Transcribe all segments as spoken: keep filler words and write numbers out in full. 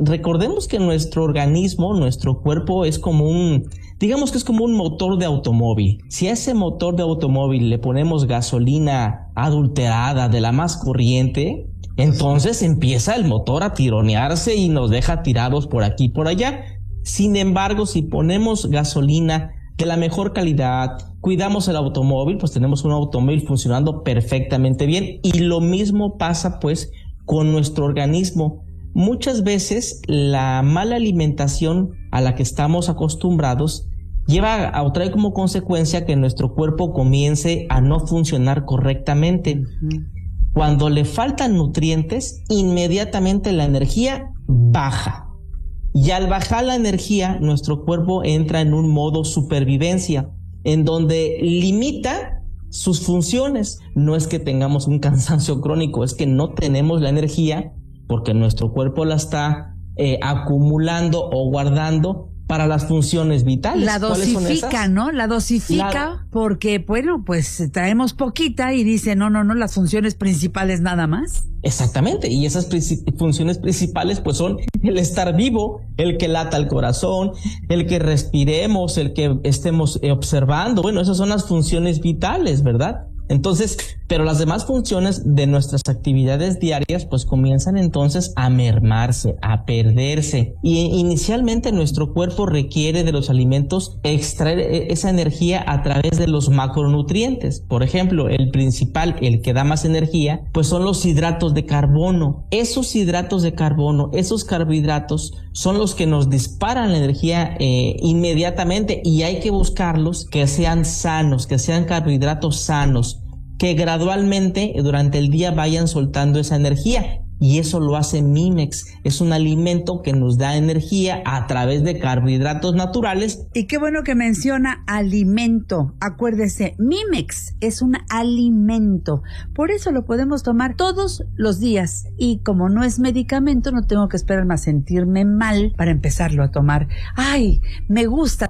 recordemos que nuestro organismo, nuestro cuerpo es como un, digamos que es como un motor de automóvil. Si a ese motor de automóvil le ponemos gasolina adulterada de la más corriente, entonces empieza el motor a tironearse y nos deja tirados por aquí y por allá. Sin embargo, si ponemos gasolina de la mejor calidad, cuidamos el automóvil, pues tenemos un automóvil funcionando perfectamente bien. Y lo mismo pasa pues con nuestro organismo. Muchas veces la mala alimentación a la que estamos acostumbrados lleva o trae como consecuencia que nuestro cuerpo comience a no funcionar correctamente. Uh-huh. Cuando le faltan nutrientes, inmediatamente la energía baja. Y al bajar la energía, nuestro cuerpo entra en un modo supervivencia, en donde limita sus funciones. No es que tengamos un cansancio crónico, es que no tenemos la energía porque nuestro cuerpo la está eh, acumulando o guardando para las funciones vitales. La dosifica, ¿no? La dosifica la... porque, bueno, pues traemos poquita y dice, no, no, no, las funciones principales nada más. Exactamente, y esas princip- funciones principales pues son el estar vivo, el que lata el corazón, el que respiremos, el que estemos eh, observando. Bueno, esas son las funciones vitales, ¿verdad? Entonces, pero las demás funciones de nuestras actividades diarias pues comienzan entonces a mermarse, a perderse. Y inicialmente nuestro cuerpo requiere de los alimentos extraer esa energía a través de los macronutrientes. Por ejemplo, el principal, el que da más energía, pues son los hidratos de carbono. Esos hidratos de carbono, esos carbohidratos son los que nos disparan la energía eh, inmediatamente, y hay que buscarlos que sean sanos, que sean carbohidratos sanos, que gradualmente durante el día vayan soltando esa energía. Y eso lo hace Mimex. Es un alimento que nos da energía a través de carbohidratos naturales. Y qué bueno que menciona alimento. Acuérdese, Mimex es un alimento. Por eso lo podemos tomar todos los días. Y como no es medicamento, no tengo que esperarme a sentirme mal para empezarlo a tomar. ¡Ay! Me gusta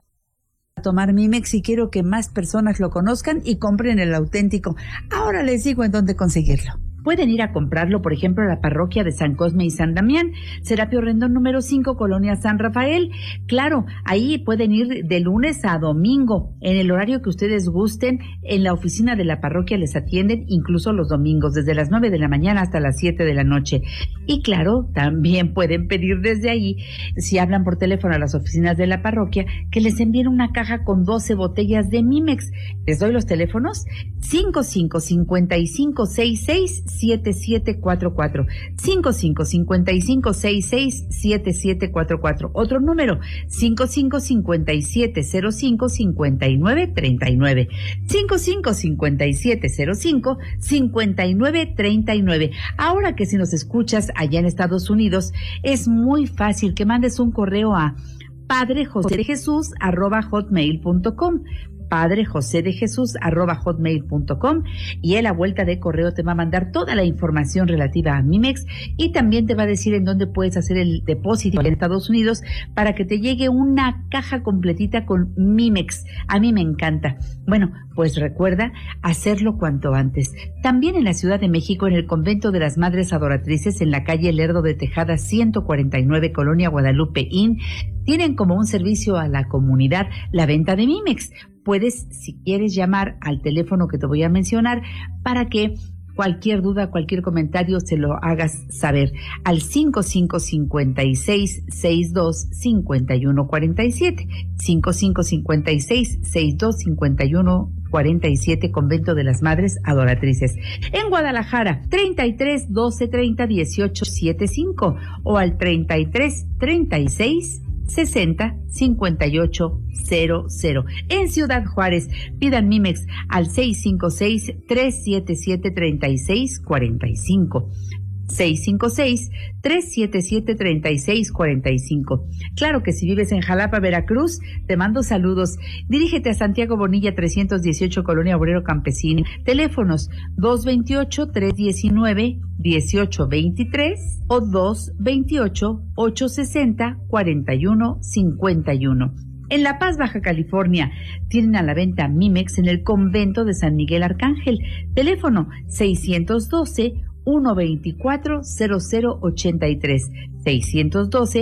tomar Mimex y quiero que más personas lo conozcan y compren el auténtico. Ahora les digo en dónde conseguirlo. Pueden ir a comprarlo, por ejemplo, a la parroquia de San Cosme y San Damián, Serapio Rendón número cinco, Colonia San Rafael. Claro, ahí pueden ir de lunes a domingo, en el horario que ustedes gusten. En la oficina de la parroquia les atienden, incluso los domingos, desde las nueve de la mañana hasta las siete de la noche. Y claro, también pueden pedir desde ahí, si hablan por teléfono a las oficinas de la parroquia, que les envíen una caja con doce botellas de Mimex. Les doy los teléfonos: cinco cinco cinco cinco seis seis siete siete cuatro cuatro, cinco cinco cinco cinco seis seis siete siete cuatro cuatro. Otro número: cinco cinco cinco siete cero cinco cinco nueve tres nueve, cinco cinco cinco siete cero cinco cinco nueve tres nueve. Ahora que si nos escuchas allá en Estados Unidos, es muy fácil que mandes un correo a padre josé de jesús arroba hotmail punto com, padre josé de jesús arroba hotmail punto com, y él a vuelta de correo te va a mandar toda la información relativa a Mimex, y también te va a decir en dónde puedes hacer el depósito en Estados Unidos para que te llegue una caja completita con Mimex. A mí me encanta. Bueno, pues recuerda hacerlo cuanto antes. También en la Ciudad de México, en el Convento de las Madres Adoratrices, en la calle Lerdo de Tejada ciento cuarenta y nueve, Colonia Guadalupe Inn, tienen como un servicio a la comunidad la venta de Mimex. Puedes, si quieres, llamar al teléfono que te voy a mencionar para que cualquier duda, cualquier comentario se lo hagas saber al cinco cinco cinco seis seis dos cinco uno cuatro siete, cinco cinco cinco seis seis dos cinco uno cuatro siete, Convento de las Madres Adoratrices. En Guadalajara, treinta y tres doce treinta dieciocho setenta y cinco o al treinta y tres treinta y seis sesenta cincuenta y ocho cero cero. En Ciudad Juárez, pidan Mimex al seis cinco seis tres siete siete tres seis cuatro cinco. seis cinco seis tres siete siete tres seis cuatro cinco. Claro que si vives en Jalapa, Veracruz, te mando saludos. Dirígete a Santiago Bonilla trescientos dieciocho, Colonia Obrero Campesino. Teléfonos dos veintiocho tres diecinueve dieciocho veintitrés o dos veintiocho ocho sesenta cuarenta y uno cincuenta y uno. En La Paz, Baja California, tienen a la venta Mimex en el Convento de San Miguel Arcángel. Teléfono seiscientos doce uno veinticuatro cero cero ochenta y tres, seiscientos doce